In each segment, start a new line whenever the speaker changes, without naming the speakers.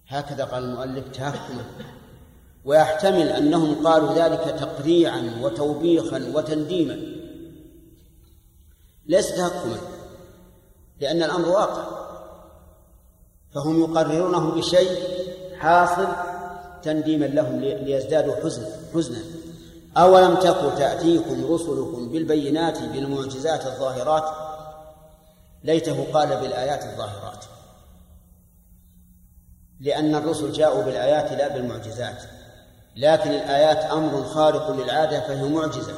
هكذا قال المؤلف تهكما، ويحتمل أنهم قالوا ذلك تقريعا وتوبيخا وتنديما، ليس تهكما، لأن الأمر واقع، فهم يقررونه بشيء حاصل تنديما لهم ليزدادوا حزنا. أولم تكن تأتيكم رسلكم بالبينات بالمعجزات الظاهرات، ليته قال بالآيات الظاهرات، لأن الرسل جاءوا بالآيات لا بالمعجزات، لكن الآيات أمر خارق للعادة فهي معجزة.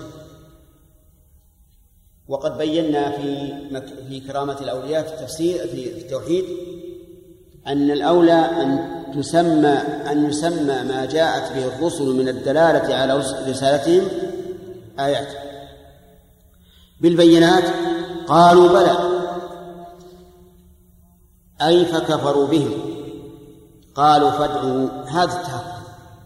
وقد بينا في كرامة الأولياء في التفسير في التوحيد أن الأولى أن يسمى ما جاءت به الرسل من الدلالة على رسالتهم آيات. بالبينات قالوا بلى، أي فكفروا بهم، قالوا فادعوا، هذا التهكم.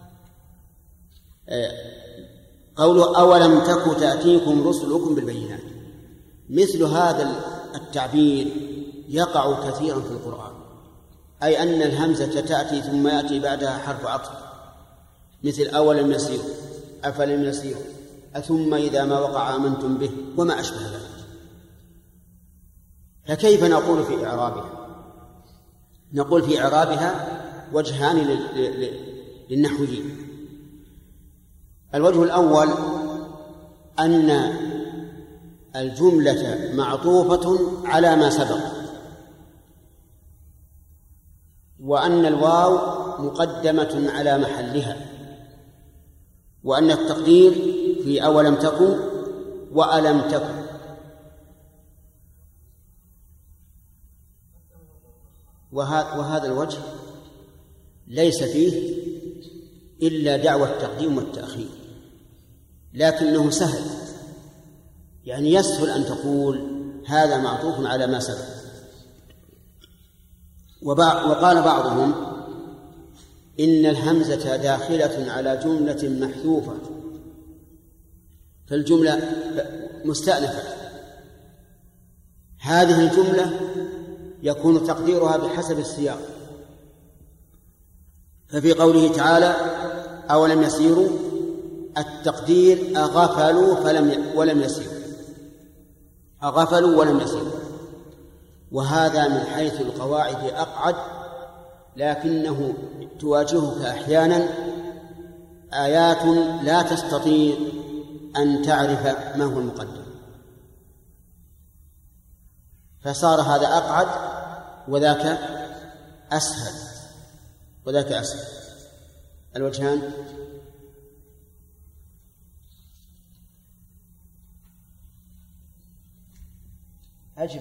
قولوا أولم تك تأتيكم رسلكم بالبينات، مثل هذا التعبير يقع كثيرا في القرآن، أي أن الهمزة تأتي ثم يأتي بعدها حرف عطف، مثل أولم يسيروا، أفلم يسيروا، أثم إذا ما وقع آمنتم به، وما أشبه ذلك. فكيف نقول في إعرابها؟ نقول في إعرابها وجهان للنحويين. الوجه الأول أن الجملة معطوفة على ما سبق، وأن الواو مقدمة على محلها، وأن التقدير في أولم تكن وألم تكن. وهذا الوجه ليس فيه إلا دعوى التقديم والتأخير، لكنه سهل، يعني يسهل أن تقول هذا معطوف على ما سبق. وقال بعضهم إن الهمزة داخلة على جملة محذوفة، فالجملة مستأنفة، هذه الجملة يكون تقديرها بحسب السياق. ففي قوله تعالى أولم يسيروا، التقدير أغفلوا ولم يسيروا، أغفلوا ولم يسيروا، وهذا من حيث القواعد أقعد، لكنه تواجهك أحيانا آيات لا تستطيع أن تعرف ما هو المقدم، فصار هذا أقعد وذاك أسهل. الوجهان أجب،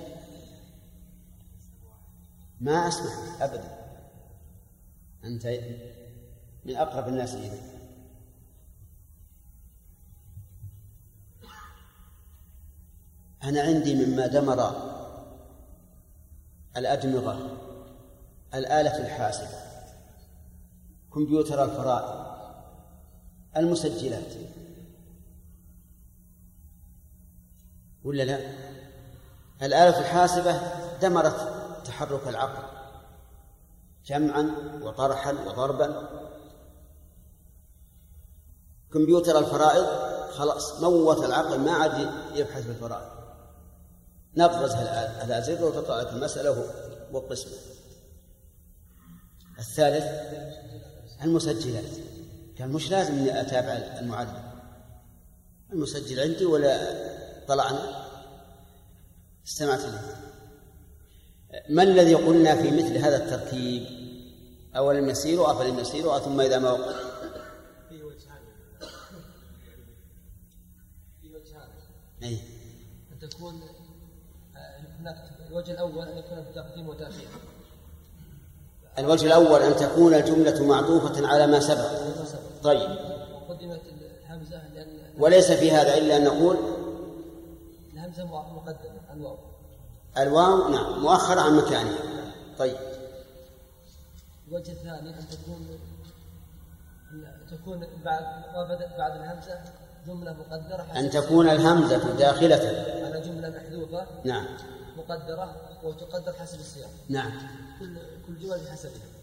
ما أسمع أبدا، أنت من أقرب الناس إليه. أنا عندي مما دمر الأدمغة الآلة الحاسبة، كمبيوتر الفرائض، المسجلات، ولا لا؟ الآلة الحاسبة دمرت تحرك العقل جمعا وطرحا وضربا. كمبيوتر الفرائض خلاص موت العقل، ما عاد يبحث في الفرائض، نغرزها على زر وتطلع لك المسألة والقسمة. الثالث المسجلات، كان مش لازم أني أتابع المعلم، المسجل عندي ولا طلعنا استمعت له. ما الذي قلنا في مثل هذا التركيب؟ أولم يسيروا أفلم يسيروا ثم إذا ما وقع.
في وجهان
أي
أن تكون هناك الوجه الأول أن يكون تقديم وتأخير.
الوجه الأول أن تكون الجملة معطوفة على ما سبق. طيب،
قدمت الهمزة
وليس في هذا إلا أن نقول
الهمزة مقدمة،
الواو نعم مؤخر عن مكانه. طيب،
الوجه الثاني أن تكون بعد الهمزة جملة مقدرة،
أن تكون الهمزة داخلة
على جملة محذوفة
نعم
مقدرة وتقدر حسب السياق.
نعم،
كل جملة بحسبها.